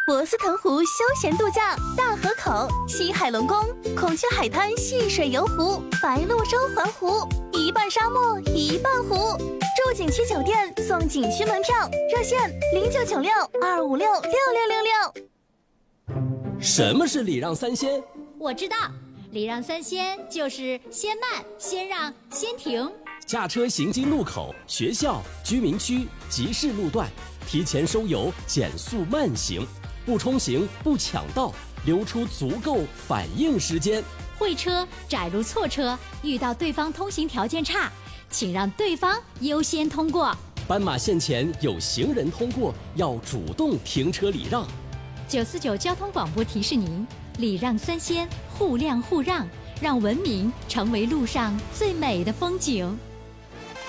博斯腾湖休闲度假、大河口、西海龙宫、孔雀海滩戏水游湖、白鹭洲环湖，一半沙漠一半湖。住景区酒店送景区门票，热线099625666666。 什么是礼让三先？ 我知道，礼让三先就是先慢、先让、先停。 驾车行经路口、学校、居民区、集市路段，提前收油，减速慢行，不冲行，不抢道，留出足够反应时间。 会车窄路错车，遇到对方通行条件差，请让对方优先通过。 斑马线前有行人通过，要主动停车礼让。 949交通广播提示您：礼让三先，互谅互让，让文明成为路上最美的风景。